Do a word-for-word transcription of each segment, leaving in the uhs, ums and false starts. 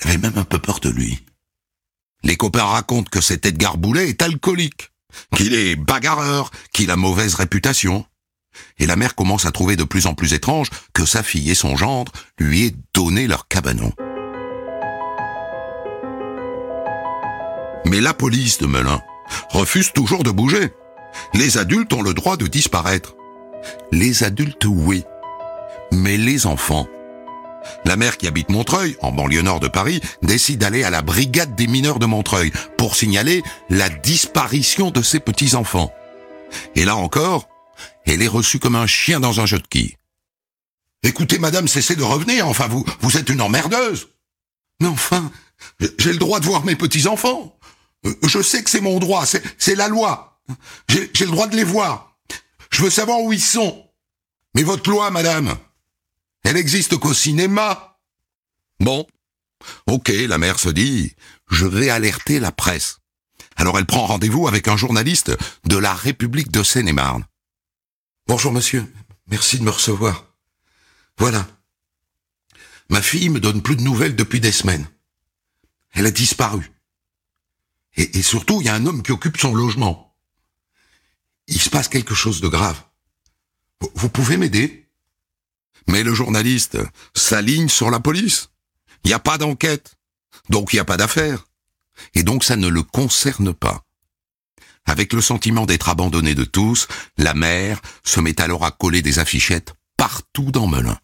J'avais même un peu peur de lui. Les copains racontent que cet Edgar Boulet est alcoolique, qu'il est bagarreur, qu'il a mauvaise réputation. Et la mère commence à trouver de plus en plus étrange que sa fille et son gendre lui aient donné leur cabanon. Mais la police de Melun refuse toujours de bouger. Les adultes ont le droit de disparaître. Les adultes, oui. Mais les enfants... La mère qui habite Montreuil, en banlieue nord de Paris, décide d'aller à la brigade des mineurs de Montreuil pour signaler la disparition de ses petits-enfants. Et là encore, elle est reçue comme un chien dans un jeu de quilles. « Écoutez, madame, cessez de revenir, enfin, vous, vous êtes une emmerdeuse. »« Mais enfin, j'ai le droit de voir mes petits-enfants. Je sais que c'est mon droit, c'est, c'est la loi. J'ai, j'ai le droit de les voir. Je veux savoir où ils sont. Mais votre loi, madame, elle existe qu'au cinéma. » Bon, ok, la mère se dit, je vais alerter la presse. Alors elle prend rendez-vous avec un journaliste de la République de Seine-et-Marne. « Bonjour monsieur, merci de me recevoir. Voilà. Ma fille me donne plus de nouvelles depuis des semaines. Elle a disparu. Et, et surtout, il y a un homme qui occupe son logement. Il se passe quelque chose de grave. Vous, vous pouvez m'aider ?» Mais le journaliste s'aligne sur la police. Il n'y a pas d'enquête, donc il n'y a pas d'affaire. Et donc ça ne le concerne pas. Avec le sentiment d'être abandonné de tous, la mère se met alors à coller des affichettes partout dans Melun.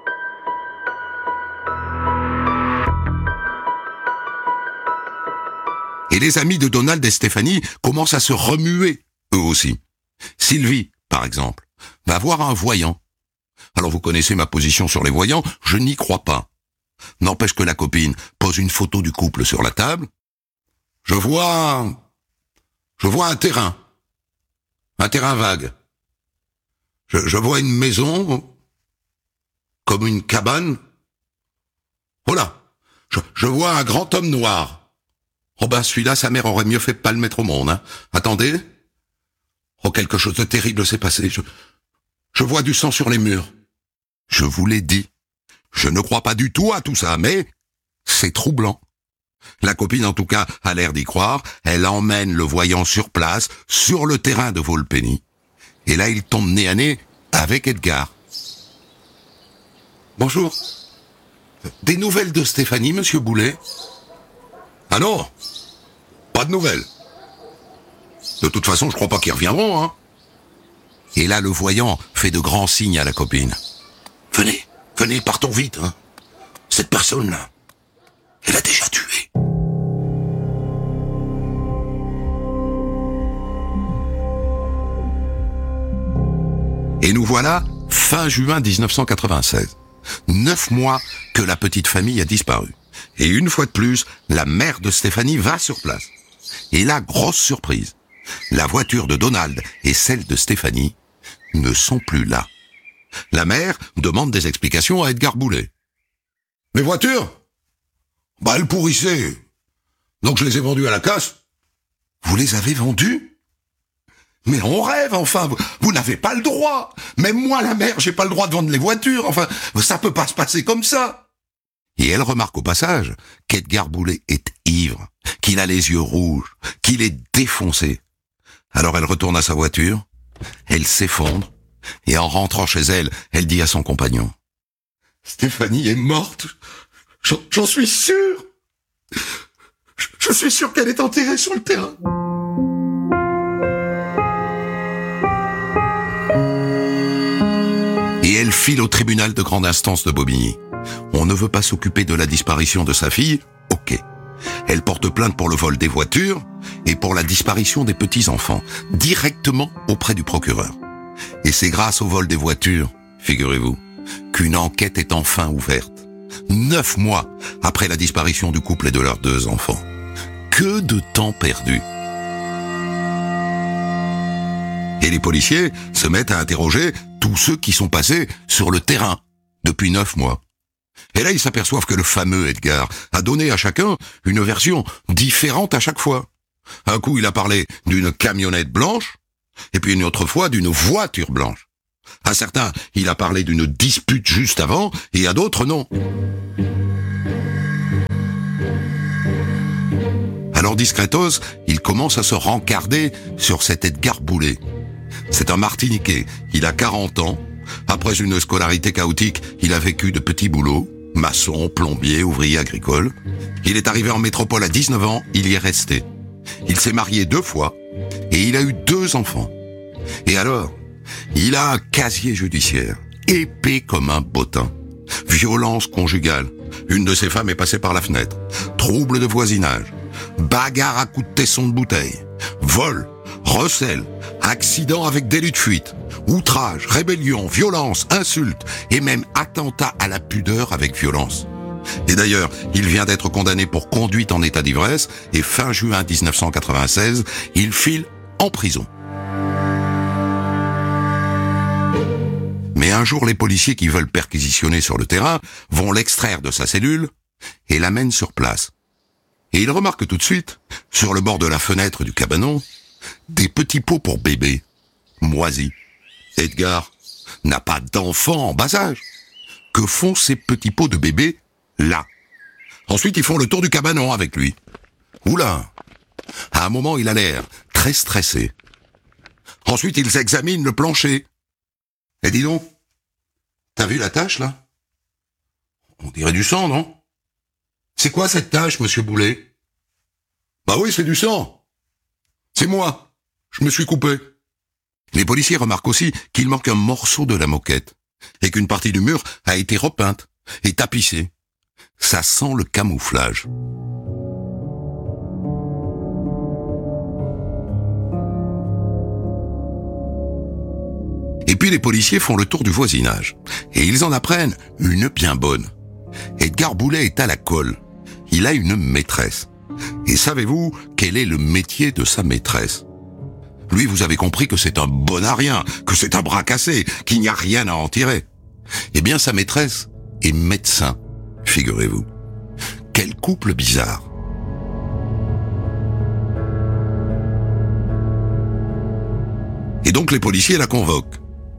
Et les amis de Donald et Stéphanie commencent à se remuer, eux aussi. Sylvie, par exemple, va voir un voyant. Alors vous connaissez ma position sur les voyants, je n'y crois pas. N'empêche que la copine pose une photo du couple sur la table. Je vois... Je vois un terrain. Un terrain vague. Je, je vois une maison... Comme une cabane. Oh là, je, je vois un grand homme noir. Oh ben celui-là, sa mère aurait mieux fait de pas le mettre au monde. Hein. Attendez. Oh, quelque chose de terrible s'est passé. Je, je vois du sang sur les murs. Je vous l'ai dit. Je ne crois pas du tout à tout ça, mais c'est troublant. La copine, en tout cas, a l'air d'y croire. Elle emmène le voyant sur place, sur le terrain de Volpeni. Et là, il tombe nez à nez avec Edgar. Bonjour. Des nouvelles de Stéphanie, monsieur Boulet ? Ah non, pas de nouvelles. De toute façon, je crois pas qu'ils reviendront, hein. Et là, le voyant fait de grands signes à la copine. Venez, venez, partons vite, hein. Cette personne-là, elle a déjà tué. Et nous voilà, fin juin dix-neuf cent quatre-vingt-seize. Neuf mois que la petite famille a disparu. Et une fois de plus, la mère de Stéphanie va sur place. Et là, grosse surprise. La voiture de Donald et celle de Stéphanie ne sont plus là. La mère demande des explications à Edgar Boulet. « Mes voitures ? Bah, elles pourrissaient. Donc je les ai vendues à la casse. »« Vous les avez vendues ? Mais on rêve, enfin, vous, vous n'avez pas le droit. Même moi, la mère, j'ai pas le droit de vendre les voitures. Enfin, ça peut pas se passer comme ça. » Et elle remarque au passage qu'Edgar Boulet est ivre, qu'il a les yeux rouges, qu'il est défoncé. Alors elle retourne à sa voiture, elle s'effondre, et en rentrant chez elle, elle dit à son compagnon. « Stéphanie est morte. J'en, j'en suis sûr. Je, je suis sûr qu'elle est enterrée sur le terrain. » Et elle file au tribunal de grande instance de Bobigny. On ne veut pas s'occuper de la disparition de sa fille, ok. Elle porte plainte pour le vol des voitures et pour la disparition des petits-enfants, directement auprès du procureur. Et c'est grâce au vol des voitures, figurez-vous, qu'une enquête est enfin ouverte. Neuf mois après la disparition du couple et de leurs deux enfants. Que de temps perdu. Et les policiers se mettent à interroger tous ceux qui sont passés sur le terrain depuis neuf mois. Et là, ils s'aperçoivent que le fameux Edgar a donné à chacun une version différente à chaque fois. Un coup, il a parlé d'une camionnette blanche, et puis une autre fois d'une voiture blanche. À certains, il a parlé d'une dispute juste avant, et à d'autres, non. discretos, il commence à se rencarder sur cet Edgar Boulet. C'est un Martiniquais, il a quarante ans. Après une scolarité chaotique, il a vécu de petits boulots, maçon, plombier, ouvrier agricole. Il est arrivé en métropole à dix-neuf ans, il y est resté. Il s'est marié deux fois et il a eu deux enfants. Et alors, il a un casier judiciaire, épais comme un bottin. Violence conjugale, une de ses femmes est passée par la fenêtre. Trouble de voisinage, bagarre à coups de tesson de bouteille, vol, recel, accident avec délit de fuite, outrage, rébellion, violence, insulte et même attentat à la pudeur avec violence. Et d'ailleurs, il vient d'être condamné pour conduite en état d'ivresse et fin juin dix-neuf cent quatre-vingt-seize, il file en prison. Mais un jour, les policiers qui veulent perquisitionner sur le terrain vont l'extraire de sa cellule et l'amènent sur place. Et ils remarquent tout de suite, sur le bord de la fenêtre du cabanon, des petits pots pour bébé, moisis. Edgar n'a pas d'enfant en bas âge. Que font ces petits pots de bébé là? Ensuite, ils font le tour du cabanon avec lui. Oula! À un moment, il a l'air très stressé. Ensuite, ils examinent le plancher. Eh, dis donc, t'as vu la tache, là? On dirait du sang, non? C'est quoi cette tache, monsieur Boulet? Bah oui, c'est du sang. C'est moi. Je me suis coupé. Les policiers remarquent aussi qu'il manque un morceau de la moquette et qu'une partie du mur a été repeinte et tapissée. Ça sent le camouflage. Et puis les policiers font le tour du voisinage. Et ils en apprennent une bien bonne. Edgar Boulet est à la colle. Il a une maîtresse. Et savez-vous quel est le métier de sa maîtresse? Lui, vous avez compris que c'est un bon à rien, que c'est un bras cassé, qu'il n'y a rien à en tirer. Eh bien, sa maîtresse est médecin, figurez-vous. Quel couple bizarre. Et donc les policiers la convoquent.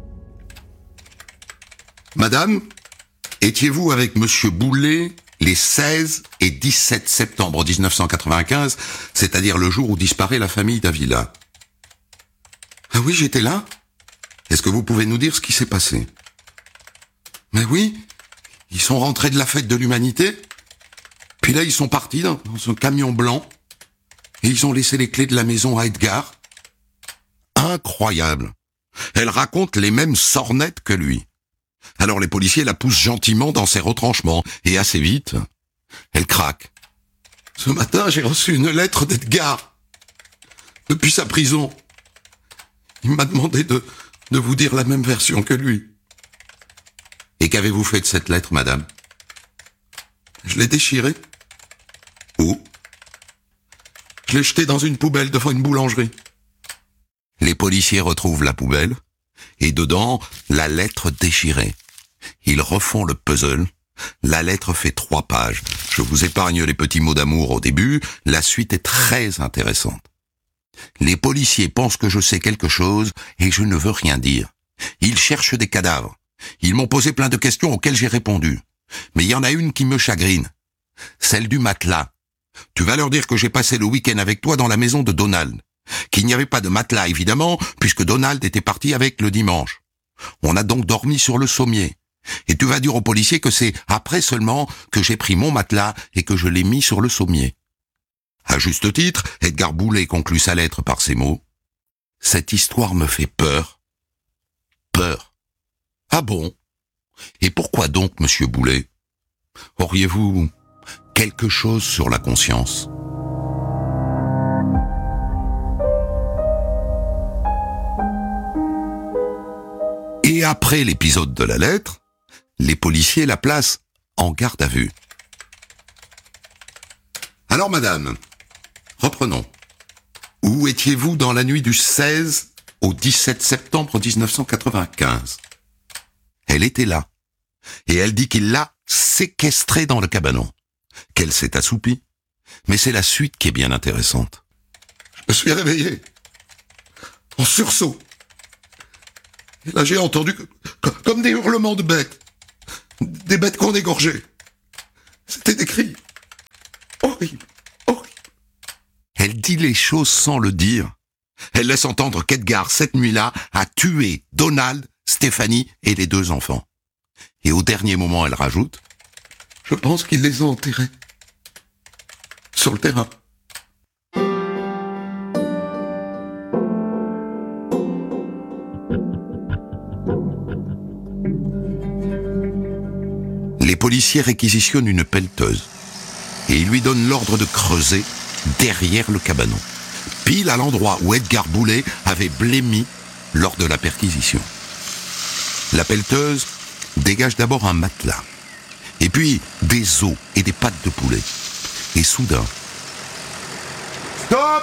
Madame, étiez-vous avec monsieur Boulet les seize et dix-sept septembre dix-neuf cent quatre-vingt-quinze, c'est-à-dire le jour où disparaît la famille Davila? Ah oui, j'étais là. Est-ce que vous pouvez nous dire ce qui s'est passé? Mais oui, ils sont rentrés de la fête de l'humanité, puis là ils sont partis dans, dans un camion blanc, et ils ont laissé les clés de la maison à Edgar. Incroyable. Elle raconte les mêmes sornettes que lui. Alors les policiers la poussent gentiment dans ses retranchements, et assez vite, elle craque. Ce matin, j'ai reçu une lettre d'Edgar. Depuis sa prison. Il m'a demandé de, de vous dire la même version que lui. Et qu'avez-vous fait de cette lettre, madame? Je l'ai déchirée. Où? Je l'ai jetée dans une poubelle devant une boulangerie. Les policiers retrouvent la poubelle, et dedans, la lettre déchirée. Ils refont le puzzle. La lettre fait trois pages. Je vous épargne les petits mots d'amour au début. La suite est très intéressante. Les policiers pensent que je sais quelque chose et je ne veux rien dire. Ils cherchent des cadavres. Ils m'ont posé plein de questions auxquelles j'ai répondu. Mais il y en a une qui me chagrine. Celle du matelas. Tu vas leur dire que j'ai passé le week-end avec toi dans la maison de Donald. Qu'il n'y avait pas de matelas, évidemment, puisque Donald était parti avec le dimanche. On a donc dormi sur le sommier. Et tu vas dire aux policiers que c'est après seulement que j'ai pris mon matelas et que je l'ai mis sur le sommier. À juste titre, Edgar Boulet conclut sa lettre par ces mots. Cette histoire me fait peur. Peur. Ah bon? Et pourquoi donc, monsieur Boulet? Auriez-vous quelque chose sur la conscience? Et après l'épisode de la lettre, les policiers la placent en garde à vue. Alors madame, reprenons. Où étiez-vous dans la nuit du seize au dix-sept septembre dix-neuf cent quatre-vingt-quinze? Elle était là. Et elle dit qu'il l'a séquestrée dans le cabanon. Qu'elle s'est assoupie. Mais c'est la suite qui est bien intéressante. Je me suis réveillé. En sursaut. Et là j'ai entendu comme des hurlements de bêtes. Des bêtes qu'on égorgeait. C'était des cris. Horrible. Horrible. Elle dit les choses sans le dire. Elle laisse entendre qu'Edgar, cette nuit-là, a tué Donald, Stéphanie et les deux enfants. Et au dernier moment, elle rajoute « Je pense qu'il les a enterrés. Sur le terrain. » Les policiers réquisitionnent une pelleteuse et ils lui donnent l'ordre de creuser derrière le cabanon, pile à l'endroit où Edgar Boulet avait blêmi lors de la perquisition. La pelleteuse dégage d'abord un matelas, et puis des os et des pattes de poulet. Et soudain... Stop!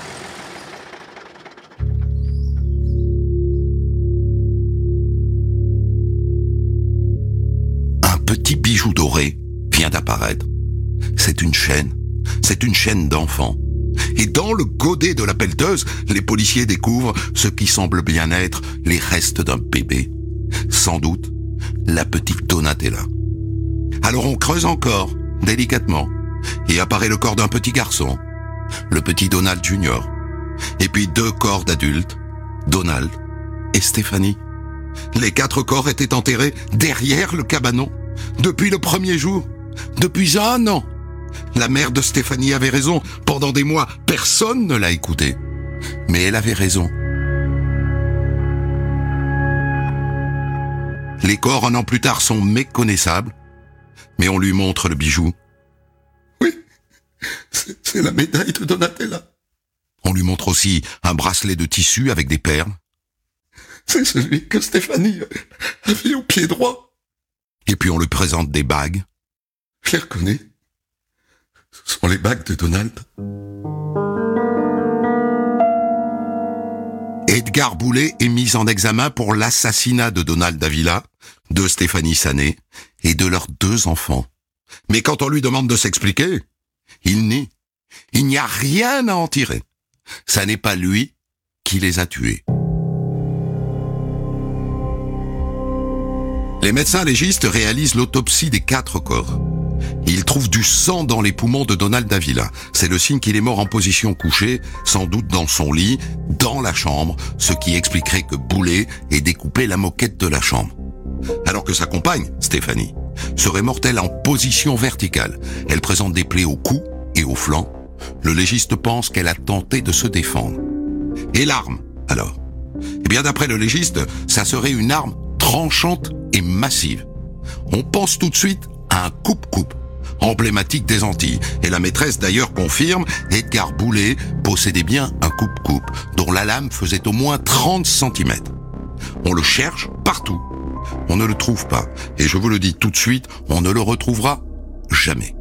Un petit bijou doré vient d'apparaître. C'est une chaîne. C'est une chaîne d'enfant. Et dans le godet de la pelleteuse, les policiers découvrent ce qui semble bien être les restes d'un bébé. Sans doute, la petite Donatella. Alors on creuse encore, délicatement, et apparaît le corps d'un petit garçon, le petit Donald Junior, et puis deux corps d'adultes, Donald et Stéphanie. Les quatre corps étaient enterrés derrière le cabanon, depuis le premier jour, depuis un an. La mère de Stéphanie avait raison, pendant des mois, personne ne l'a écoutée. Mais elle avait raison. Les corps, un an plus tard, sont méconnaissables, mais on lui montre le bijou. Oui, c'est, c'est la médaille de Donatella. On lui montre aussi un bracelet de tissu avec des perles. C'est celui que Stéphanie avait au pied droit. Et puis on lui présente des bagues. Je les reconnais. Ce sont les bagues de Donald. Edgar Boulet est mis en examen pour l'assassinat de Donald Davila, de Stéphanie Sané et de leurs deux enfants. Mais quand on lui demande de s'expliquer, il nie. Il n'y a rien à en tirer. Ça n'est pas lui qui les a tués. Les médecins légistes réalisent l'autopsie des quatre corps. Ils trouvent du sang dans les poumons de Donald Davila. C'est le signe qu'il est mort en position couchée, sans doute dans son lit, dans la chambre, ce qui expliquerait que Boulet ait découpé la moquette de la chambre. Alors que sa compagne, Stéphanie, serait morte elle en position verticale. Elle présente des plaies au cou et au flanc. Le légiste pense qu'elle a tenté de se défendre. Et l'arme, alors ? Eh bien, d'après le légiste, ça serait une arme tranchante et massive. On pense tout de suite à un coupe-coupe, emblématique des Antilles. Et la maîtresse d'ailleurs confirme, Edgar Boulet possédait bien un coupe-coupe, dont la lame faisait au moins trente centimètres. On le cherche partout. On ne le trouve pas. Et je vous le dis tout de suite, on ne le retrouvera jamais.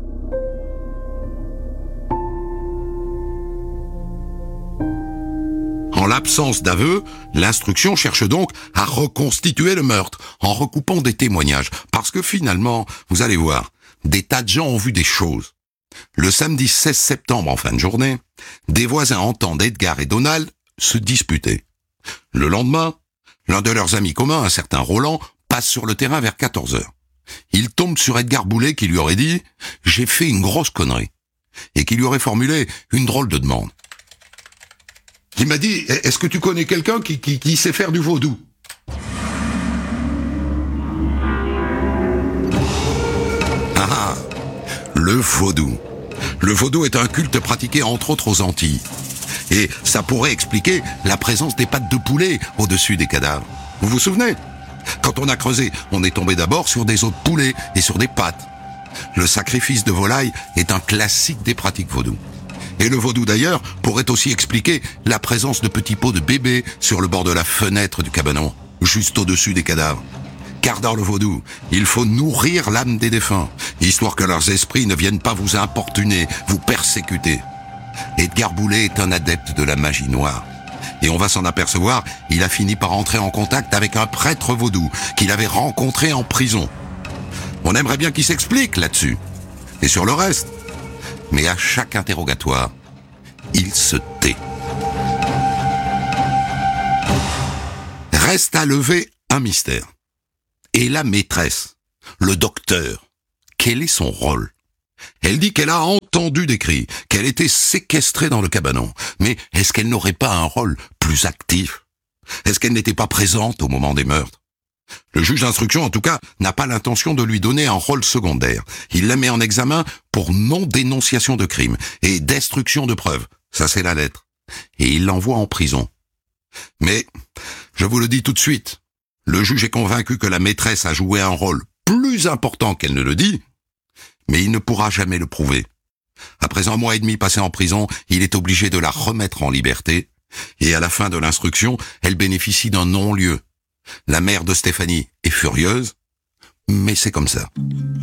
En l'absence d'aveu, l'instruction cherche donc à reconstituer le meurtre en recoupant des témoignages. Parce que finalement, vous allez voir, des tas de gens ont vu des choses. Le samedi seize septembre en fin de journée, des voisins entendent Edgar et Donald se disputer. Le lendemain, l'un de leurs amis communs, un certain Roland, passe sur le terrain vers quatorze heures. Il tombe sur Edgar Boulet qui lui aurait dit « J'ai fait une grosse connerie » et qui lui aurait formulé une drôle de demande. Il m'a dit, est-ce que tu connais quelqu'un qui, qui, qui sait faire du vaudou ? Ah, le vaudou. Le vaudou est un culte pratiqué entre autres aux Antilles. Et ça pourrait expliquer la présence des pattes de poulet au-dessus des cadavres. Vous vous souvenez ? Quand on a creusé, on est tombé d'abord sur des os de poulet et sur des pattes. Le sacrifice de volaille est un classique des pratiques vaudou. Et le vaudou d'ailleurs pourrait aussi expliquer la présence de petits pots de bébés sur le bord de la fenêtre du cabanon, juste au-dessus des cadavres. Car dans le vaudou, il faut nourrir l'âme des défunts, histoire que leurs esprits ne viennent pas vous importuner, vous persécuter. Edgar Boulet est un adepte de la magie noire. Et on va s'en apercevoir, il a fini par entrer en contact avec un prêtre vaudou qu'il avait rencontré en prison. On aimerait bien qu'il s'explique là-dessus. Et sur le reste. Mais à chaque interrogatoire, il se tait. Reste à lever un mystère. Et la maîtresse, le docteur, quel est son rôle ? Elle dit qu'elle a entendu entendu des cris, qu'elle était séquestrée dans le cabanon. Mais est-ce qu'elle n'aurait pas un rôle plus actif? Est-ce qu'elle n'était pas présente au moment des meurtres? Le juge d'instruction, en tout cas, n'a pas l'intention de lui donner un rôle secondaire. Il la met en examen pour non-dénonciation de crime et destruction de preuves. Ça, c'est la lettre. Et il l'envoie en prison. Mais, je vous le dis tout de suite, le juge est convaincu que la maîtresse a joué un rôle plus important qu'elle ne le dit, mais il ne pourra jamais le prouver. Après un mois et demi passé en prison, il est obligé de la remettre en liberté, et à la fin de l'instruction, elle bénéficie d'un non-lieu. La mère de Stéphanie est furieuse, mais c'est comme ça.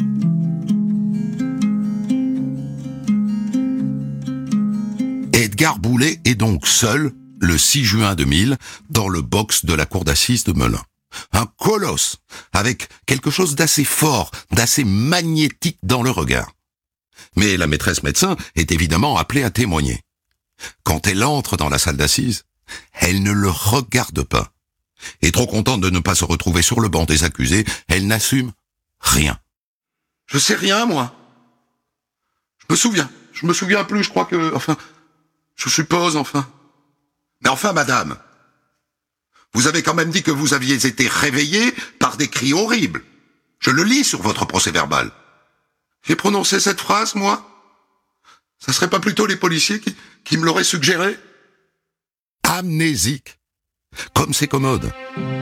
Edgar Boulet est donc seul, le six juin deux mille, dans le box de la cour d'assises de Melun. Un colosse, avec quelque chose d'assez fort, d'assez magnétique dans le regard. Mais la maîtresse médecin est évidemment appelée à témoigner. Quand elle entre dans la salle d'assises, elle ne le regarde pas. Et trop contente de ne pas se retrouver sur le banc des accusés, elle n'assume rien. Je sais rien, moi. Je me souviens. Je me souviens plus, je crois que... Enfin, je suppose, enfin. Mais enfin, madame, vous avez quand même dit que vous aviez été réveillée par des cris horribles. Je le lis sur votre procès-verbal. J'ai prononcé cette phrase, moi? Ça serait pas plutôt les policiers qui, qui me l'auraient suggéré? Amnésique. Comme c'est commode.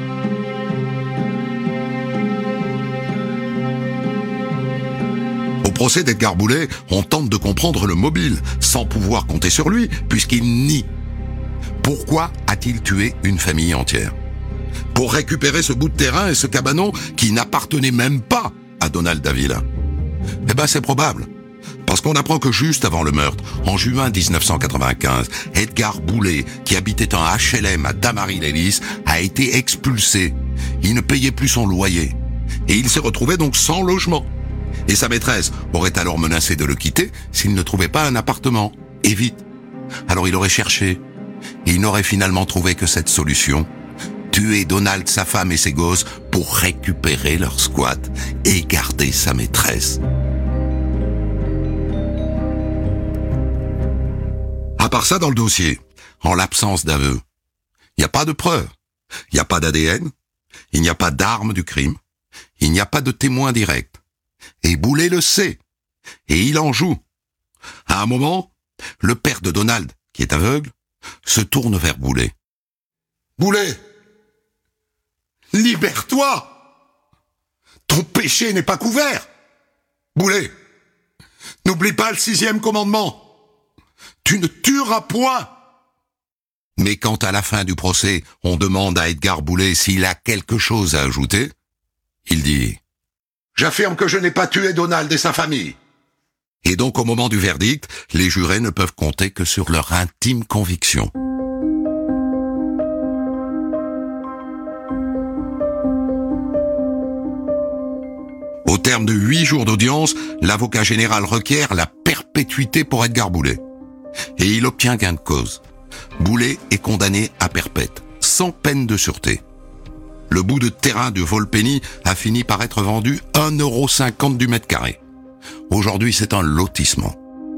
Au procès d'Edgar Boulet, on tente de comprendre le mobile, sans pouvoir compter sur lui, puisqu'il nie. Pourquoi a-t-il tué une famille entière? Pour récupérer ce bout de terrain et ce cabanon qui n'appartenait même pas à Donald Davila? Eh ben, c'est probable. Parce qu'on apprend que juste avant le meurtre, en juin dix-neuf cent quatre-vingt-quinze, Edgar Boulet, qui habitait un H L M à Damary-Lélis, a été expulsé. Il ne payait plus son loyer. Et il s'est retrouvé donc sans logement. Et sa maîtresse aurait alors menacé de le quitter s'il ne trouvait pas un appartement. Et vite. Alors il aurait cherché. Et il n'aurait finalement trouvé que cette solution. Tuer Donald, sa femme et ses gosses pour récupérer leur squat et garder sa maîtresse. À part ça, dans le dossier, en l'absence d'aveu, il n'y a pas de preuves, il n'y a pas d'A D N, il n'y a pas d'arme du crime, il n'y a pas de témoin direct. Et Boulet le sait, et il en joue. À un moment, le père de Donald, qui est aveugle, se tourne vers Boulet. « Boulet, libère-toi! Ton péché n'est pas couvert! Boulet, n'oublie pas le sixième commandement! Tu ne tueras point !» Mais quand à la fin du procès, on demande à Edgar Boulet s'il a quelque chose à ajouter, il dit « J'affirme que je n'ai pas tué Donald et sa famille. » Et donc au moment du verdict, les jurés ne peuvent compter que sur leur intime conviction. Au terme de huit jours d'audience, l'avocat général requiert la perpétuité pour Edgar Boulet. Et il obtient gain de cause. Boulet est condamné à perpète, sans peine de sûreté. Le bout de terrain de Volpeni a fini par être vendu un euro cinquante du mètre carré. Aujourd'hui, c'est un lotissement.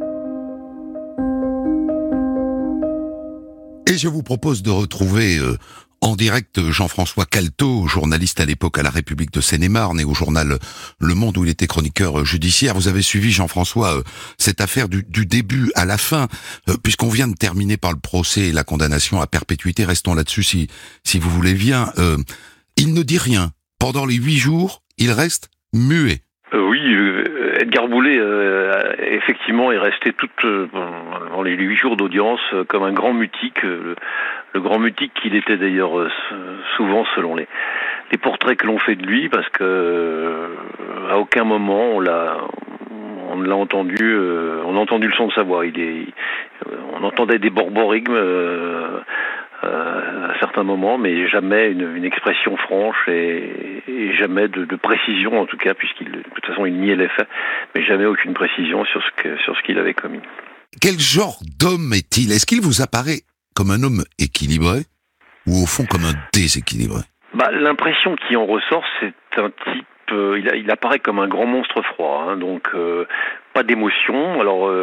Et je vous propose de retrouver euh, en direct Jean-François Calto, journaliste à l'époque à la République de Seine-et-Marne et au journal Le Monde où il était chroniqueur judiciaire. Vous avez suivi, Jean-François, euh, cette affaire du, du début à la fin, euh, puisqu'on vient de terminer par le procès et la condamnation à perpétuité. Restons là-dessus si, si vous voulez bien. Euh, il ne dit rien. Pendant les huit jours, il reste muet. Euh, oui, euh, Edgar Boulet, euh, effectivement, est resté tout euh, dans les huit jours d'audience euh, comme un grand mutique, euh, le grand mutique qu'il était d'ailleurs euh, souvent selon les, les portraits que l'on fait de lui, parce que euh, à aucun moment on l'a, on l'a entendu, euh, on a entendu le son de sa voix. Il est, euh, on entendait des borborigmes. Euh, Euh, à certains moments, mais jamais une, une expression franche et, et jamais de, de précision, en tout cas, puisqu'il, de toute façon, il niait les faits, mais jamais aucune précision sur ce que, sur ce qu'il avait commis. Quel genre d'homme est-il? Est-ce qu'il vous apparaît comme un homme équilibré ou au fond comme un déséquilibré? Bah, l'impression qui en ressort, c'est un type, euh, il, a, il apparaît comme un grand monstre froid, hein, donc euh, pas d'émotion. Alors, euh,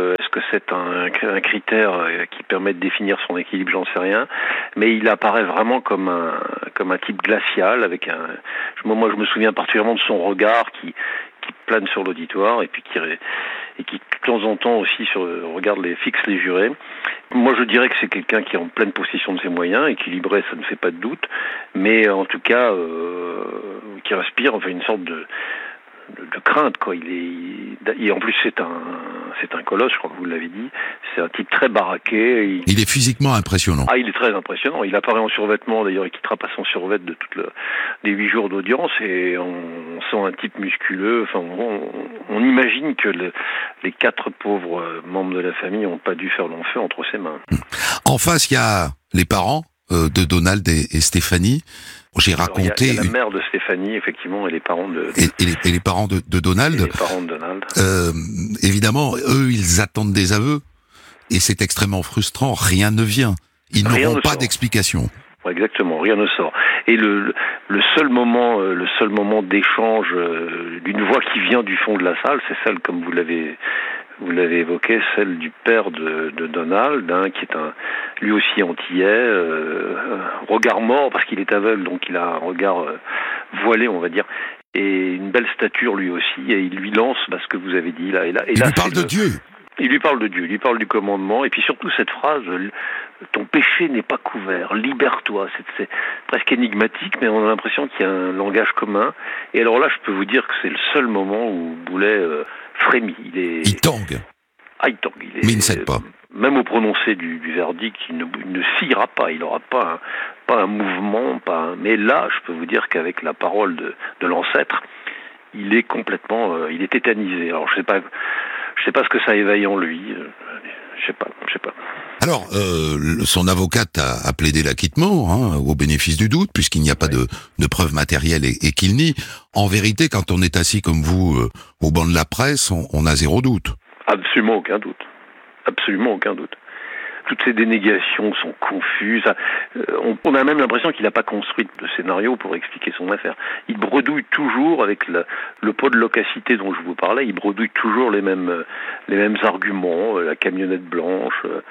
c'est un, un critère qui permet de définir son équilibre, j'en sais rien, mais il apparaît vraiment comme un comme un type glacial, avec un. Moi, je me souviens particulièrement de son regard qui qui plane sur l'auditoire et puis qui et qui de temps en temps aussi sur, regarde les fixe les jurés. Moi, je dirais que c'est quelqu'un qui est en pleine possession de ses moyens, équilibré, ça ne fait pas de doute, mais en tout cas euh, qui respire enfin une sorte de De, de crainte, quoi. Il est, il, et en plus c'est un, c'est un colosse, je crois que vous l'avez dit. C'est un type très baraqué. Il, il est physiquement impressionnant. Ah, il est très impressionnant. Il apparaît en survêtement, d'ailleurs, il quittera pas son survêt de toutes le, les huit jours d'audience, et on, on sent un type musculeux. Enfin, on, on imagine que le, les quatre pauvres membres de la famille n'ont pas dû faire long feu entre ses mains. En face, il y a les parents euh, de Donald et, et Stéphanie. J'ai raconté. Il y, y a la mère de Stéphanie, effectivement, et les parents de. Et, et, les, et les parents de, de Donald. Et les parents de Donald. Euh, évidemment, eux, ils attendent des aveux, et c'est extrêmement frustrant. Rien ne vient. Ils n'auront pas d'explication. Exactement, rien ne sort. Et le, le seul moment, le seul moment d'échange d'une voix qui vient du fond de la salle, c'est celle, comme vous l'avez. Vous l'avez évoqué, celle du père de, de Donald, hein, qui est un, lui aussi antillais, euh, regard mort parce qu'il est aveugle, donc il a un regard euh, voilé, on va dire, et une belle stature lui aussi, et il lui lance bah, ce que vous avez dit là. Et là, et il là, lui parle de le, Dieu. Il lui parle de Dieu, il lui parle du commandement, et puis surtout cette phrase, ton péché n'est pas couvert, libère-toi. C'est, c'est presque énigmatique, mais on a l'impression qu'il y a un langage commun. Et alors là, je peux vous dire que c'est le seul moment où Boulet euh, frémit. Il est. Il tangue. Ah, il tangue. Il est, mais il ne cède pas. Même au prononcé du, du verdict, il ne, il ne sciera pas. Il n'aura pas un, pas un mouvement, pas un... Mais là, je peux vous dire qu'avec la parole de, de l'ancêtre, il est complètement, euh, il est tétanisé. Alors je sais pas, je sais pas ce que ça éveille en lui. Euh, je sais pas, je sais pas. Alors, euh, son avocate a, a plaidé l'acquittement, hein, au bénéfice du doute, puisqu'il n'y a pas oui. de, de preuves matérielles et, et qu'il nie. En vérité, quand on est assis comme vous euh, au banc de la presse, on, on a zéro doute. Absolument aucun doute. Absolument aucun doute. Toutes ces dénégations sont confuses. On, on a même l'impression qu'il n'a pas construit de scénario pour expliquer son affaire. Il bredouille toujours avec la, le pot de loquacité dont je vous parlais. Il bredouille toujours les mêmes, les mêmes arguments, la camionnette blanche,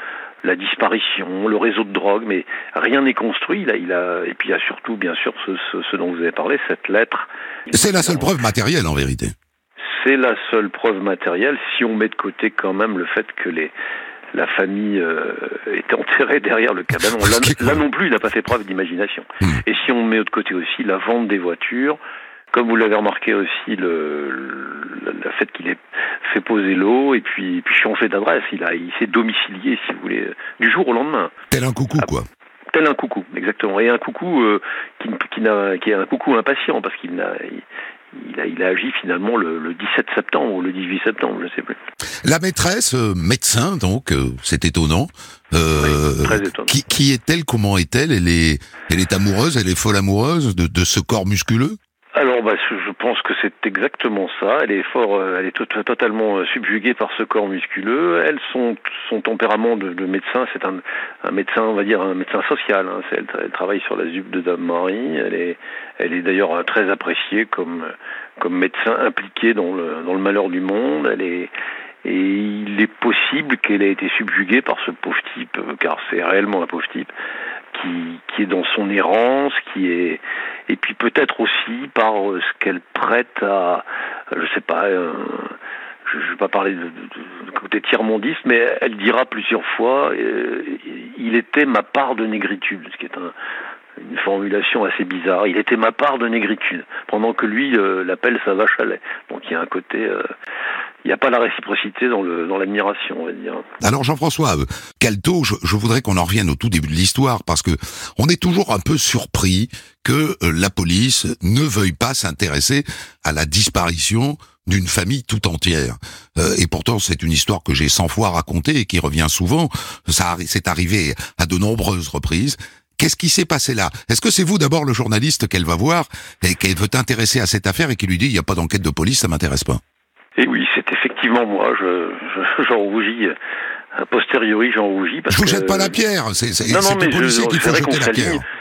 la disparition, le réseau de drogue, mais rien n'est construit. Là, il a, et puis il y a surtout, bien sûr, ce, ce, ce dont vous avez parlé, cette lettre. C'est la seule preuve matérielle, en vérité. C'est la seule preuve matérielle, si on met de côté quand même le fait que les la famille euh, était enterrée derrière le cabanon. Là, là non plus, il n'a pas fait preuve d'imagination. Mmh. Et si on met de côté aussi la vente des voitures, comme vous l'avez remarqué aussi, le, le, le fait qu'il ait fait poser l'eau et puis, puis changé d'adresse, il, a, il s'est domicilié, si vous voulez, du jour au lendemain. Tel un coucou, ah, quoi. Tel un coucou, exactement. Et un coucou euh, qui, qui, n'a, qui est un coucou impatient, parce qu'il n'a... Il, Il a, il a agi finalement le, le dix-sept septembre ou le dix-huit septembre, je ne sais plus. La maîtresse, euh, médecin donc, euh, c'est étonnant. Euh, oui, très étonnant. Qui, qui est-elle? Comment est-elle? Elle est, elle est amoureuse, elle est folle amoureuse de, de ce corps musculeux? Alors, bah, je pense que c'est exactement ça. Elle est fort, elle est to- totalement subjuguée par ce corps musculeux. Elle, son, son tempérament de, de médecin, c'est un, un médecin, on va dire un médecin social. Hein. C'est, elle, elle travaille sur la ZUP de Dame Marie. Elle est, elle est d'ailleurs très appréciée comme, comme médecin impliqué dans le, dans le malheur du monde. Elle est, et il est possible qu'elle ait été subjuguée par ce pauvre type, car c'est réellement un pauvre type. Qui, qui est dans son errance, qui est, et puis peut-être aussi par ce qu'elle prête à, je sais pas, euh, je ne vais pas parler de, de, de côté tiers-mondiste, mais elle dira plusieurs fois, euh, il était ma part de négritude, ce qui est un, une formulation assez bizarre. Il était ma part de négritude, pendant que lui euh, l'appelle sa vache à lait. Donc il y a un côté, euh, il n'y a pas la réciprocité dans, le, dans l'admiration, on va dire. Alors Jean-François, euh, Calto, je, je voudrais qu'on en revienne au tout début de l'histoire, parce que on est toujours un peu surpris que euh, la police ne veuille pas s'intéresser à la disparition d'une famille tout entière. Euh, et pourtant, c'est une histoire que j'ai cent fois racontée et qui revient souvent. Ça, c'est arrivé à de nombreuses reprises. Qu'est-ce qui s'est passé là? Est-ce que c'est vous d'abord le journaliste qu'elle va voir et qu'elle veut intéresser à cette affaire et qui lui dit il n'y a pas d'enquête de police, ça m'intéresse pas? Et oui, c'est effectivement moi. Je, je j'en rougis. A posteriori, j'en rougis parce je vous que... jette pas la pierre. C'est, c'est, non, c'est non, mais le policier je, qu'il faut jeter la pierre. On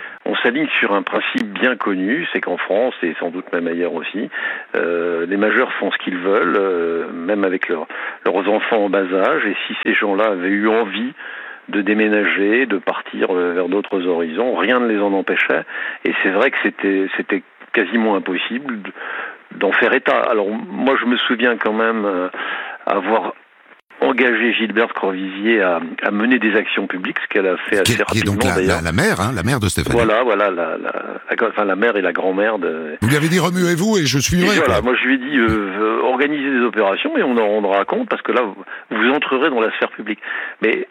s'aligne sur un principe bien connu, c'est qu'en France, et sans doute même ailleurs aussi, euh, les majeurs font ce qu'ils veulent, euh, même avec leur, leurs enfants en bas âge, et si ces gens-là avaient eu envie de déménager, de partir vers d'autres horizons, rien ne les en empêchait, et c'est vrai que c'était, c'était quasiment impossible d'en faire état. Alors moi je me souviens quand même euh, avoir engagé Gilberte Croisier à, à mener des actions publiques, ce qu'elle a fait assez qui, rapidement qui est donc la, d'ailleurs. La, la mère, hein, la mère de Stéphanie. Voilà, voilà, la, la, la, enfin, la mère et la grand-mère de... Vous lui avez dit remuez-vous et je suivrai. Et voilà, quoi. moi je lui ai dit euh, euh, organisez des opérations et on en rendra compte parce que là vous, vous entrerez dans la sphère publique. Mais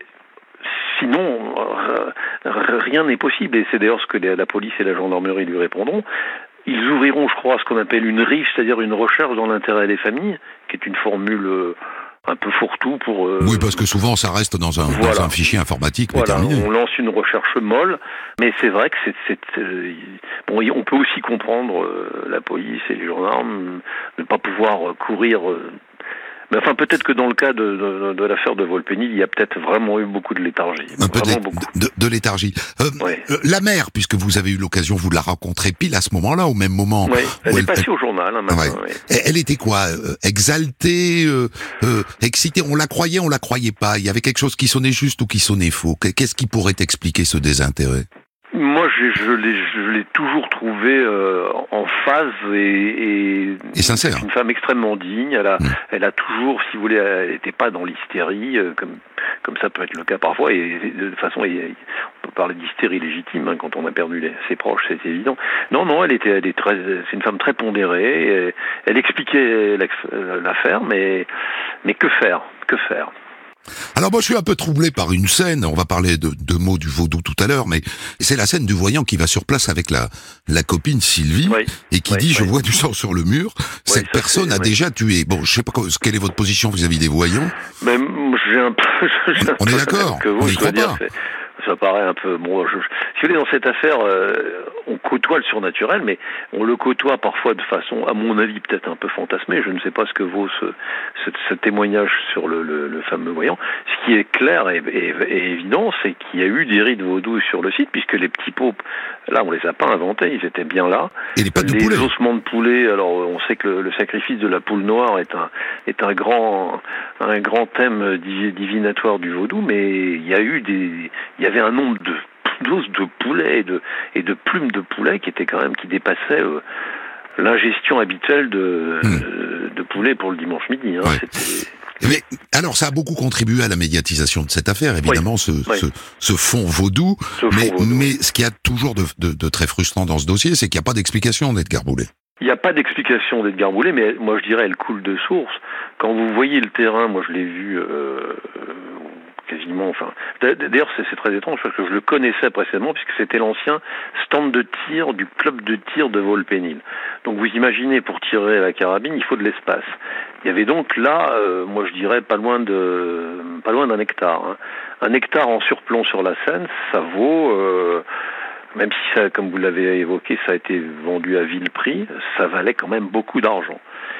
sinon, euh, rien n'est possible et c'est d'ailleurs ce que les, la police et la gendarmerie lui répondront. Ils ouvriront, je crois, ce qu'on appelle une R I F, c'est-à-dire une recherche dans l'intérêt des familles, qui est une formule euh, un peu fourre-tout pour... Euh, oui, parce que souvent ça reste dans un, voilà. dans un fichier informatique, mais voilà, terminé. on lance une recherche molle, mais c'est vrai que c'est... c'est euh, bon, on peut aussi comprendre euh, la police et les gendarmes ne pas pouvoir courir... Euh, mais enfin, peut-être que dans le cas de, de, de l'affaire de Volpénil, il y a peut-être vraiment eu beaucoup de léthargie. Un peu de, beaucoup. de, de léthargie. Euh, ouais. euh, la mère, puisque vous avez eu l'occasion, vous de la rencontrer pile à ce moment-là, au même moment. Oui, elle est elle, passée elle, au journal un matin. Ouais. Ouais. Elle était quoi euh, exaltée, euh, euh, excitée. On la croyait, on la croyait pas. Il y avait quelque chose qui sonnait juste ou qui sonnait faux. Qu'est-ce qui pourrait expliquer ce désintérêt? Moi, je, je l'ai, je l'ai toujours trouvée euh, en phase et, et, et sincère. C'est une femme extrêmement digne. Elle a, mmh. elle a toujours, si vous voulez, elle n'était pas dans l'hystérie, euh, comme, comme ça peut être le cas parfois. Et de toute façon, il, on peut parler d'hystérie légitime hein, quand on a perdu les, ses proches, c'est évident. Non, non, elle était, elle est très, c'est une femme très pondérée. Elle, elle expliquait l'affaire, mais, mais que faire, que faire? Alors moi je suis un peu troublé par une scène, on va parler de, de mots du vaudou tout à l'heure, mais c'est la scène du voyant qui va sur place avec la, la copine Sylvie, oui, et qui oui, dit oui. je vois du sang sur le mur, oui, cette personne a oui. déjà tué. Bon, je sais pas quelle est votre position vis-à-vis des voyants. Mais j'ai un peu... J'ai un on peu est d'accord, que vous, on y croit dire, pas. C'est... Ça paraît un peu... Bon, je, si vous voulez, dans cette affaire, euh, on côtoie le surnaturel, mais on le côtoie parfois de façon, à mon avis, peut-être un peu fantasmée. Je ne sais pas ce que vaut ce, ce, ce témoignage sur le, le, le fameux voyant. Ce qui est clair et, et, et évident, c'est qu'il y a eu des rites vaudous sur le site, puisque les petits pots, là, on les a pas inventés, ils étaient bien là. Et les pattes de les poulet. ossements de poulet, alors on sait que le, le sacrifice de la poule noire est un, est un grand, un grand thème divinatoire du vaudou, mais il y a eu des, il y avait un nombre de d'os de poulet et de, et de plumes de poulet qui étaient quand même, qui dépassaient euh, l'ingestion habituelle de, mmh. de, de poulet pour le dimanche midi. Hein. Ouais. C'était... Mais alors, ça a beaucoup contribué à la médiatisation de cette affaire, évidemment, oui. ce, oui. ce, ce fond vaudou. Ce mais, fond vaudou. mais ce qu'il y a toujours de, de, de très frustrant dans ce dossier, c'est qu'il n'y a pas d'explication d'Edgar Boulet. Il n'y a pas d'explication d'Edgar Boulet, mais moi je dirais elle coule de source. Quand vous voyez le terrain, moi je l'ai vu euh, quasiment, enfin... D'ailleurs c'est, c'est très étrange parce que je le connaissais précédemment puisque c'était l'ancien stand de tir du club de tir de Volpénil. Donc vous imaginez, pour tirer à la carabine, il faut de l'espace. Il y avait donc là, euh, moi je dirais pas loin de, pas loin d'un hectare. Hein. Un hectare en surplomb sur la Seine, ça vaut... Euh, même si, ça, comme vous l'avez évoqué, ça a été vendu à vil prix, ça valait quand même beaucoup d'argent.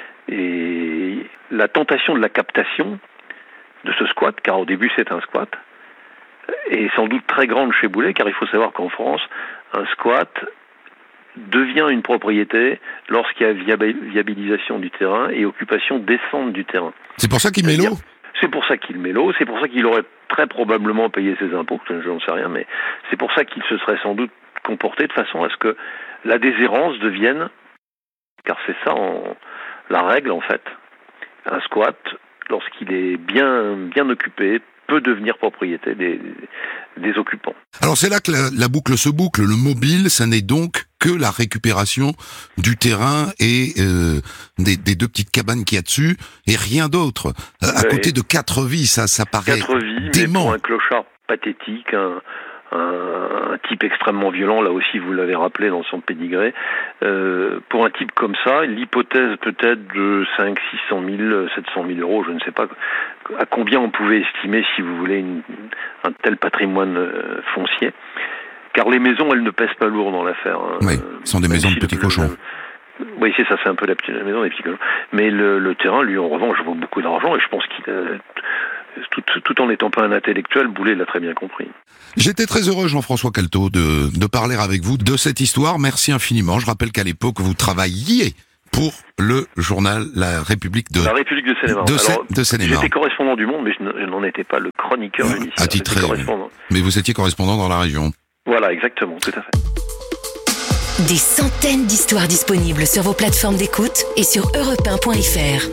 Et la tentation de la captation de ce squat, car au début c'est un squat, est sans doute très grande chez Boulet, car il faut savoir qu'en France, un squat devient une propriété lorsqu'il y a viabilisation du terrain et occupation décente du terrain. C'est pour ça qu'il met l'eau ? C'est pour ça qu'il met l'eau, c'est pour ça qu'il aurait très probablement payé ses impôts, je n'en sais rien, mais c'est pour ça qu'il se serait sans doute comporté de façon à ce que la déshérence devienne, car c'est ça en, la règle en fait, un squat, lorsqu'il est bien, bien occupé, peut devenir propriété des, des occupants. Alors c'est là que la, la boucle se boucle, le mobile, ça n'est donc que la récupération du terrain et euh, des, des deux petites cabanes qu'il y a dessus, et rien d'autre. Euh, à côté de quatre vies, ça, ça paraît quatre vies, dément. Mais pour un clochard pathétique, un, un, un type extrêmement violent, là aussi vous l'avez rappelé dans son pédigré, euh, pour un type comme ça, l'hypothèse peut-être de cinq cents, six cent mille, sept cent mille euros, je ne sais pas à combien on pouvait estimer, si vous voulez, une, un tel patrimoine euh, foncier. Car les maisons, elles ne pèsent pas lourd dans l'affaire. Hein. Oui, ce sont des maisons de petits cochons. Le, oui, c'est ça, c'est un peu la, petite, la maison des petits cochons. Mais le, le terrain, lui, en revanche, vaut beaucoup d'argent, et je pense qu'il a, tout, tout en n'étant pas un intellectuel, Boulet l'a très bien compris. J'étais très heureux, Jean-François Calto, de, de parler avec vous de cette histoire. Merci infiniment. Je rappelle qu'à l'époque, vous travailliez pour le journal La République de... La République de Seine-et-Marne. De, Alors, de Seine-et-Marne. J'étais correspondant du Monde, mais je n'en étais pas le chroniqueur ah, initial. Attitré, mais vous étiez correspondant dans la région. Voilà, exactement, tout à fait. Des centaines d'histoires disponibles sur vos plateformes d'écoute et sur europe un point f r.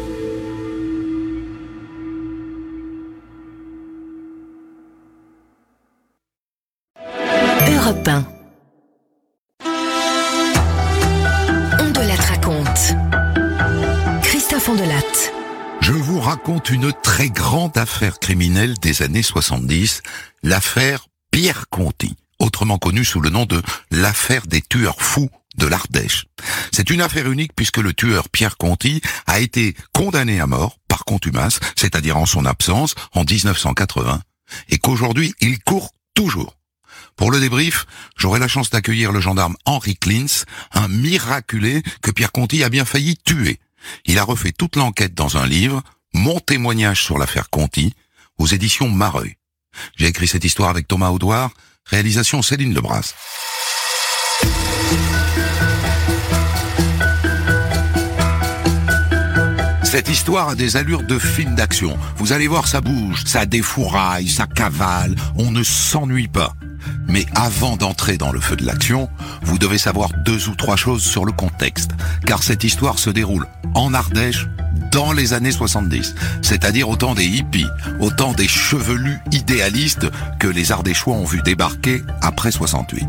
Europe un. Ondelatte raconte. Christophe Ondelatte. Je vous raconte une très grande affaire criminelle des années soixante-dix, l'affaire Pierre Conti, autrement connue sous le nom de l'affaire des tueurs fous de l'Ardèche. C'est une affaire unique puisque le tueur Pierre Conti a été condamné à mort par contumace, c'est-à-dire en son absence, en dix-neuf cent quatre-vingts, et qu'aujourd'hui il court toujours. Pour le débrief, j'aurai la chance d'accueillir le gendarme Henri Klintz, un miraculé que Pierre Conti a bien failli tuer. Il a refait toute l'enquête dans un livre, Mon témoignage sur l'affaire Conti, aux éditions Mareuil. J'ai écrit cette histoire avec Thomas Audouard, réalisation Céline Lebras. Cette histoire a des allures de film d'action. Vous allez voir, ça bouge, ça défouraille, ça cavale, on ne s'ennuie pas. Mais avant d'entrer dans le feu de l'action, vous devez savoir deux ou trois choses sur le contexte, car cette histoire se déroule en Ardèche dans les années soixante-dix, c'est-à-dire au temps des hippies, au temps des chevelus idéalistes que les Ardéchois ont vu débarquer après soixante-huit.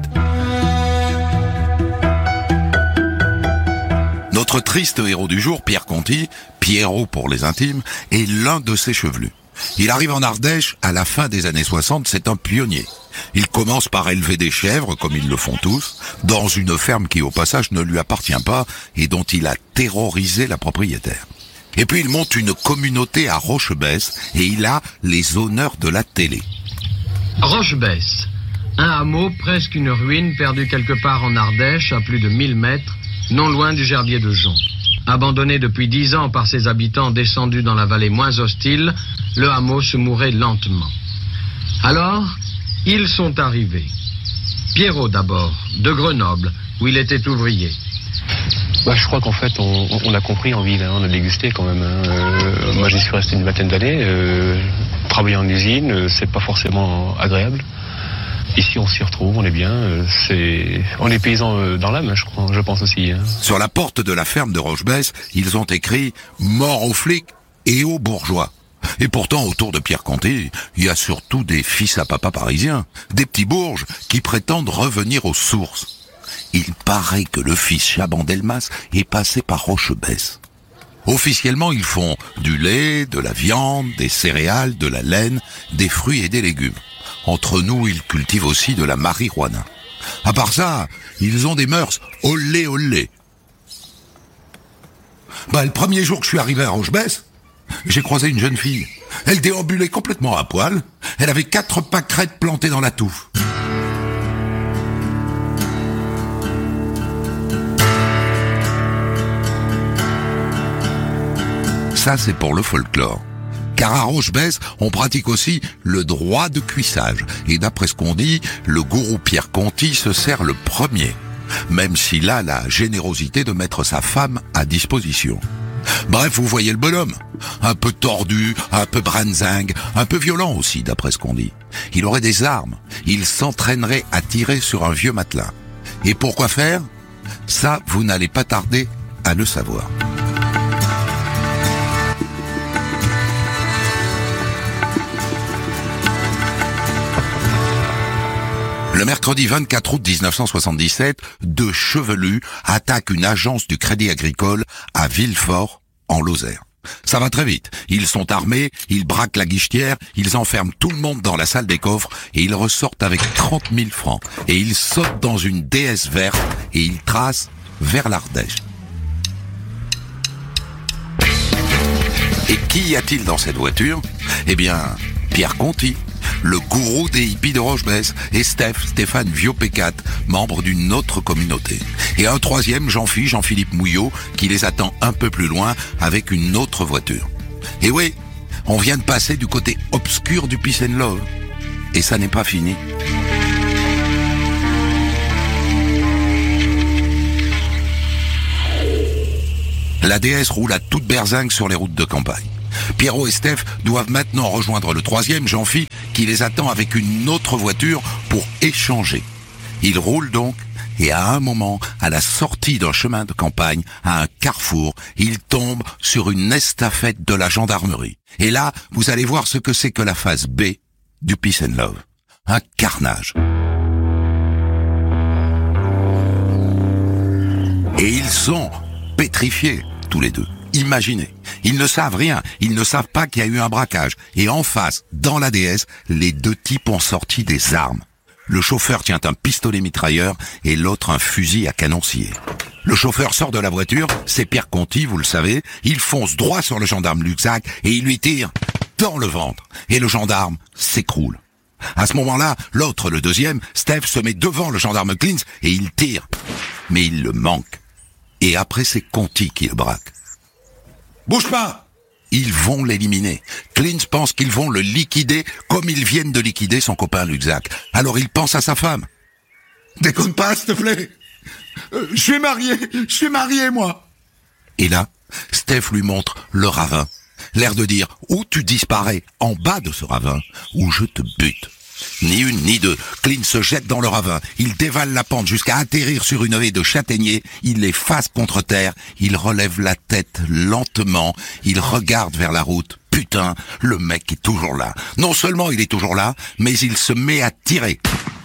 Notre triste héros du jour, Pierre Conti, Pierrot pour les intimes, est l'un de ces chevelus. Il arrive en Ardèche à la fin des années soixante, c'est un pionnier. Il commence par élever des chèvres, comme ils le font tous, dans une ferme qui au passage ne lui appartient pas et dont il a terrorisé la propriétaire. Et puis il monte une communauté à Rochebesse et il a les honneurs de la télé. Rochebesse, un hameau, presque une ruine, perdu quelque part en Ardèche, à plus de mille mètres, non loin du Gerbier de Jonc. Abandonné depuis dix ans par ses habitants descendus dans la vallée moins hostile, le hameau se mourait lentement. Alors, ils sont arrivés. Pierrot d'abord, de Grenoble, où il était ouvrier. Bah, je crois qu'en fait, on, on a compris en ville, hein, on a dégusté quand même. Hein. Euh, moi, j'y suis resté une vingtaine d'années. Euh, travailler en usine, euh, c'est pas forcément agréable. Ici, on s'y retrouve, on est bien. Euh, c'est, on est paysans euh, dans l'âme, je crois, je pense aussi. Hein. Sur la porte de la ferme de Rochebesse, ils ont écrit « Mort aux flics et aux bourgeois ». Et pourtant, autour de Pierre Conti, il y a surtout des fils à papa parisiens, des petits bourges qui prétendent revenir aux sources. Il paraît que le fils Chaban-Delmas est passé par Rochebesse. Officiellement, ils font du lait, de la viande, des céréales, de la laine, des fruits et des légumes. Entre nous, ils cultivent aussi de la marijuana. À part ça, ils ont des mœurs olé olé. Bah, le premier jour que je suis arrivé à Rochebesse, j'ai croisé une jeune fille. Elle déambulait complètement à poil. Elle avait quatre pâquerettes plantées dans la touffe. Ça, c'est pour le folklore. Car à Rochebesse, on pratique aussi le droit de cuissage. Et d'après ce qu'on dit, le gourou Pierre Conti se sert le premier. Même s'il a la générosité de mettre sa femme à disposition. Bref, vous voyez le bonhomme. Un peu tordu, un peu branzingue, un peu violent aussi, d'après ce qu'on dit. Il aurait des armes. Il s'entraînerait à tirer sur un vieux matelas. Et pourquoi faire? Ça, vous n'allez pas tarder à le savoir. Le mercredi vingt-quatre août dix-neuf cent soixante-dix-sept, deux chevelus attaquent une agence du Crédit Agricole à Villefort, en Lozère. Ça va très vite. Ils sont armés, ils braquent la guichetière, ils enferment tout le monde dans la salle des coffres et ils ressortent avec trente mille francs. Et ils sautent dans une D S verte et ils tracent vers l'Ardèche. Et qui y a-t-il dans cette voiture? Eh bien, Pierre Conti, le gourou des hippies de Rochebesse, et Steph, Stéphane Vieux-Pécat, membre d'une autre communauté. Et un troisième, Jean-Philippe, Jean-Philippe Mouillot, qui les attend un peu plus loin avec une autre voiture. Et oui, On vient de passer du côté obscur du Peace and Love. Et ça n'est pas fini. La déesse roule à toute berzingue sur les routes de campagne. Pierrot et Steph doivent maintenant rejoindre le troisième, Jean-Phi, qui les attend avec une autre voiture pour échanger. Ils roulent donc, et à un moment, à la sortie d'un chemin de campagne, à un carrefour, ils tombent sur une estafette de la gendarmerie. Et là, vous allez voir ce que c'est que la phase B du Peace and Love. Un carnage. Et ils sont pétrifiés, tous les deux. Imaginez, ils ne savent rien, ils ne savent pas qu'il y a eu un braquage. Et en face, dans la D S, les deux types ont sorti des armes. Le chauffeur tient un pistolet mitrailleur et l'autre un fusil à canon scié. Le chauffeur sort de la voiture, c'est Pierre Conti, vous le savez, il fonce droit sur le gendarme Luxac et il lui tire dans le ventre. Et le gendarme s'écroule. À ce moment-là, l'autre, le deuxième, Steph, se met devant le gendarme Klintz et il tire. Mais il le manque. Et après, c'est Conti qui le braque. Bouge pas! Ils vont l'éliminer. Klintz pense qu'ils vont le liquider comme ils viennent de liquider son copain Luxac. Alors il pense à sa femme. Déconne pas, s'il te plaît. Euh, je suis marié, je suis marié, moi. Et là, Steph lui montre le ravin. L'air de dire, ou tu disparais en bas de ce ravin, ou je te bute. Ni une ni deux. Klintz se jette dans le ravin. Il dévale la pente jusqu'à atterrir sur une haie de châtaigniers. Il les face contre terre. Il relève la tête lentement. Il regarde vers la route. Putain, le mec est toujours là. Non seulement il est toujours là, mais il se met à tirer.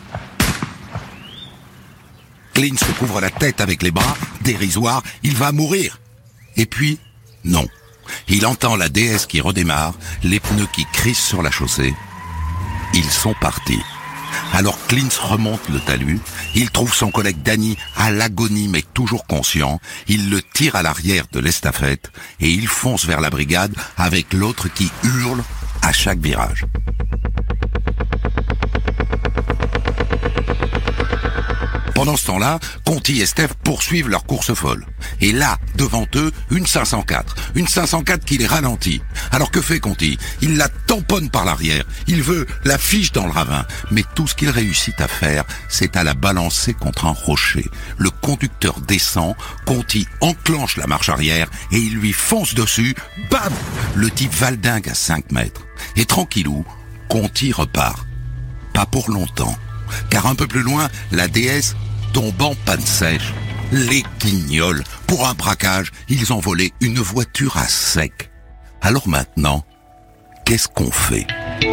Klintz se couvre la tête avec les bras. Dérisoire, il va mourir. Et puis, non. Il entend la D S qui redémarre, les pneus qui crissent sur la chaussée. Ils sont partis. Alors Klintz remonte le talus, il trouve son collègue Danny à l'agonie mais toujours conscient, il le tire à l'arrière de l'estafette et il fonce vers la brigade avec l'autre qui hurle à chaque virage. Pendant ce temps-là, Conti et Steph poursuivent leur course folle. Et là, devant eux, une cinq cent quatre. Une cinq cent quatre qui les ralentit. Alors que fait Conti? Il la tamponne par l'arrière. Il veut la fiche dans le ravin. Mais tout ce qu'il réussit à faire, c'est à la balancer contre un rocher. Le conducteur descend, Conti enclenche la marche arrière et il lui fonce dessus. Bam! Le type valdingue à cinq mètres. Et tranquillou, Conti repart. Pas pour longtemps. Car un peu plus loin, la D S tombe en panne sèche. Les guignols. Pour un braquage, ils ont volé une voiture à sec. Alors maintenant, qu'est-ce qu'on fait?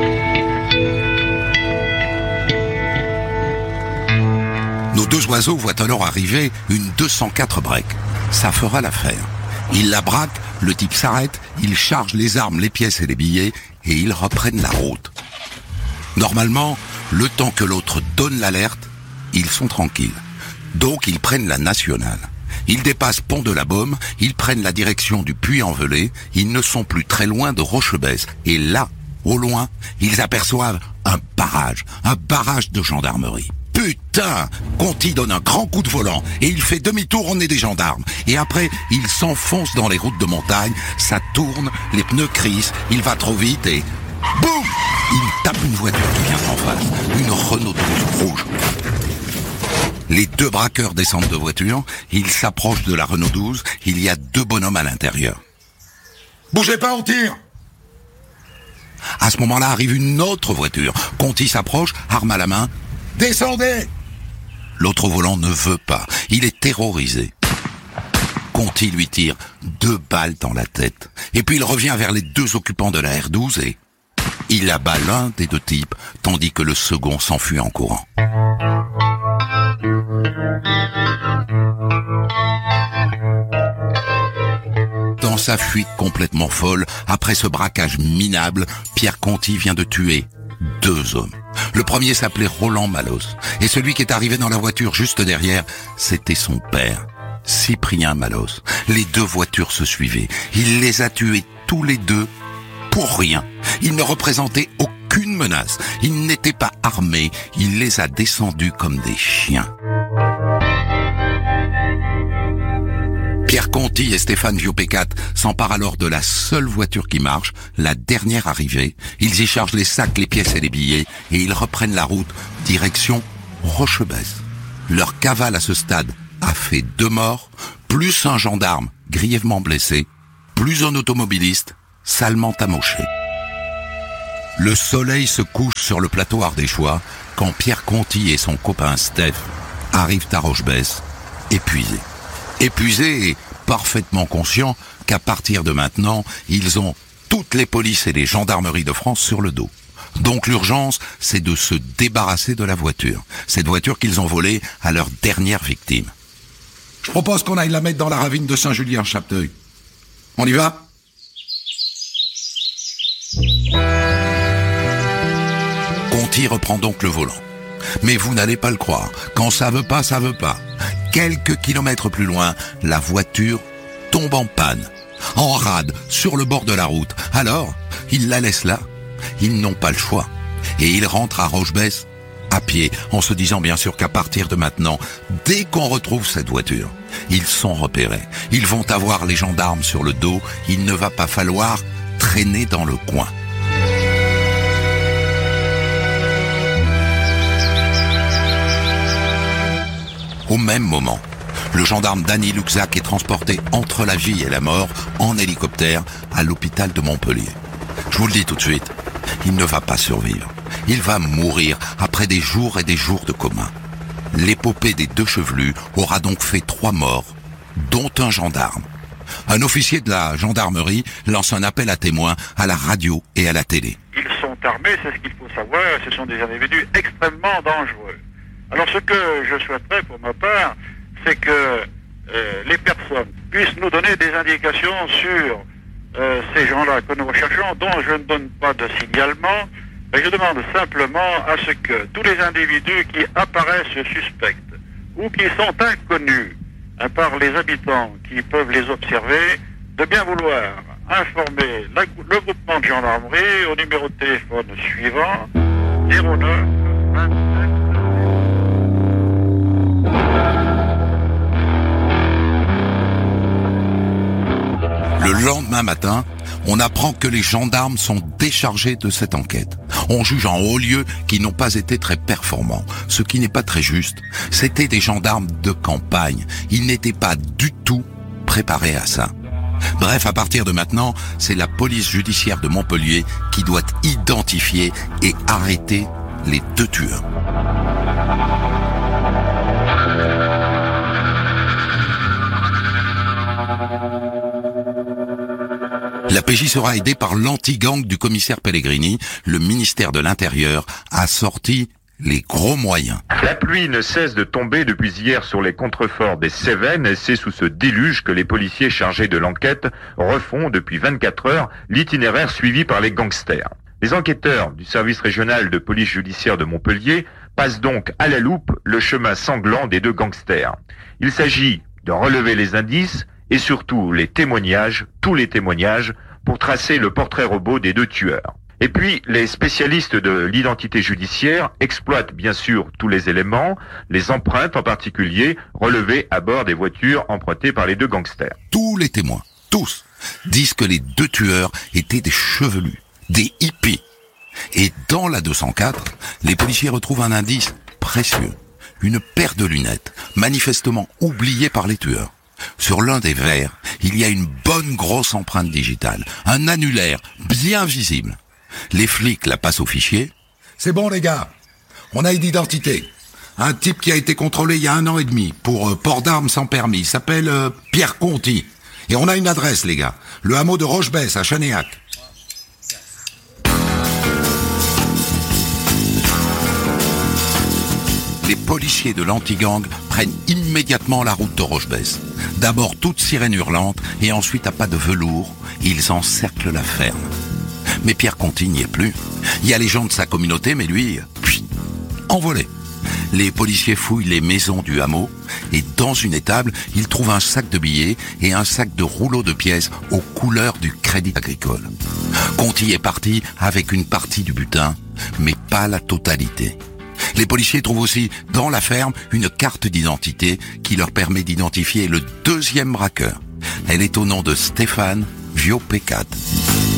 Nos deux oiseaux voient alors arriver une deux cent quatre break. Ça fera l'affaire. Ils la braquent, le type s'arrête, ils chargent les armes, les pièces et les billets, et ils reprennent la route. Normalement, le temps que l'autre donne l'alerte, ils sont tranquilles. Donc ils prennent la nationale. Ils dépassent Pont de la Baume, ils prennent la direction du Puy-en-Velay, ils ne sont plus très loin de Rochebesse. Et là, au loin, ils aperçoivent un barrage, un barrage de gendarmerie. Putain! Conti donne un grand coup de volant et il fait demi-tour au nez des gendarmes. Et après, il s'enfonce dans les routes de montagne, ça tourne, les pneus crissent, il va trop vite et... boum! Il tape une voiture qui vient en face, une Renault douze rouge. Les deux braqueurs descendent de voiture, ils s'approchent de la Renault douze, il y a deux bonhommes à l'intérieur. Bougez pas, on tire! À ce moment-là arrive une autre voiture. Conti s'approche, arme à la main. Descendez! L'autre au volant ne veut pas, il est terrorisé. Conti lui tire deux balles dans la tête. Et puis il revient vers les deux occupants de la R douze et... il abat l'un des deux types, tandis que le second s'enfuit en courant. Dans sa fuite complètement folle, après ce braquage minable, Pierre Conti vient de tuer deux hommes. Le premier s'appelait Roland Malos, et celui qui est arrivé dans la voiture juste derrière, c'était son père, Cyprien Malos. Les deux voitures se suivaient. Il les a tués tous les deux pour rien. Il ne représentait aucune menace. Il n'était pas armé. Il les a descendus comme des chiens. Pierre Conti et Stéphane Viopécat s'emparent alors de la seule voiture qui marche, la dernière arrivée. Ils y chargent les sacs, les pièces et les billets et ils reprennent la route, direction Rochebesse. Leur cavale à ce stade a fait deux morts, plus un gendarme grièvement blessé, plus un automobiliste salement amoché. Le soleil se couche sur le plateau ardéchois quand Pierre Conti et son copain Steph arrivent à Rochebesse, épuisés. Épuisés et parfaitement conscients qu'à partir de maintenant, ils ont toutes les polices et les gendarmeries de France sur le dos. Donc l'urgence, c'est de se débarrasser de la voiture. Cette voiture qu'ils ont volée à leur dernière victime. Je propose qu'on aille la mettre dans la ravine de Saint-Julien-Chapteuil. On y va ? Conti reprend donc le volant. Mais vous n'allez pas le croire. Quand ça veut pas, ça veut pas. Quelques kilomètres plus loin, la voiture tombe en panne, en rade, sur le bord de la route. Alors, ils la laissent là. Ils n'ont pas le choix. Et ils rentrent à Rochebesse à pied, en se disant bien sûr qu'à partir de maintenant, dès qu'on retrouve cette voiture, ils sont repérés. Ils vont avoir les gendarmes sur le dos. Il ne va pas falloir traîner dans le coin. Au même moment, le gendarme Danny Luxac est transporté entre la vie et la mort en hélicoptère à l'hôpital de Montpellier. Je vous le dis tout de suite, il ne va pas survivre. Il va mourir après des jours et des jours de coma. L'épopée des deux chevelus aura donc fait trois morts, dont un gendarme. Un officier de la gendarmerie lance un appel à témoins à la radio et à la télé. Ils sont armés, c'est ce qu'il faut savoir, ce sont des individus extrêmement dangereux. Alors ce que je souhaiterais pour ma part, c'est que euh, les personnes puissent nous donner des indications sur euh, ces gens-là que nous recherchons, dont je ne donne pas de signalement, mais je demande simplement à ce que tous les individus qui apparaissent suspects ou qui sont inconnus hein, par les habitants qui peuvent les observer, de bien vouloir informer la, le groupement de gendarmerie au numéro de téléphone suivant zéro neuf vingt-sept. Le lendemain matin, on apprend que les gendarmes sont déchargés de cette enquête. On juge en haut lieu qu'ils n'ont pas été très performants, ce qui n'est pas très juste. C'étaient des gendarmes de campagne. Ils n'étaient pas du tout préparés à ça. Bref, à partir de maintenant, c'est la police judiciaire de Montpellier qui doit identifier et arrêter les deux tueurs. La P J sera aidée par l'anti-gang du commissaire Pellegrini. Le ministère de l'Intérieur a sorti les gros moyens. La pluie ne cesse de tomber depuis hier sur les contreforts des Cévennes et c'est sous ce déluge que les policiers chargés de l'enquête refont depuis vingt-quatre heures l'itinéraire suivi par les gangsters. Les enquêteurs du service régional de police judiciaire de Montpellier passent donc à la loupe le chemin sanglant des deux gangsters. Il s'agit de relever les indices et surtout les témoignages, tous les témoignages, pour tracer le portrait robot des deux tueurs. Et puis, les spécialistes de l'identité judiciaire exploitent bien sûr tous les éléments, les empreintes en particulier, relevées à bord des voitures empruntées par les deux gangsters. Tous les témoins, tous, disent que les deux tueurs étaient des chevelus, des hippies. Et dans la deux cent quatre, les policiers retrouvent un indice précieux, une paire de lunettes, manifestement oubliée par les tueurs. Sur l'un des verres, il y a une bonne grosse empreinte digitale, un annulaire bien visible. Les flics la passent au fichier. C'est bon les gars, on a une identité. Un type qui a été contrôlé il y a un an et demi pour euh, port d'armes sans permis, il s'appelle euh, Pierre Conti. Et on a une adresse les gars, le hameau de Rochebesse à Chanéac. Les policiers de l'anti-gang prennent immédiatement la route de Rochebesse. D'abord toute sirène hurlante et ensuite à pas de velours, ils encerclent la ferme. Mais Pierre Conti n'y est plus. Il y a les gens de sa communauté, mais lui, pfft, envolé. Les policiers fouillent les maisons du hameau et dans une étable, ils trouvent un sac de billets et un sac de rouleaux de pièces aux couleurs du Crédit Agricole. Conti est parti avec une partie du butin, mais pas la totalité. Les policiers trouvent aussi dans la ferme une carte d'identité qui leur permet d'identifier le deuxième braqueur. Elle est au nom de Stéphane Viau-Pécade.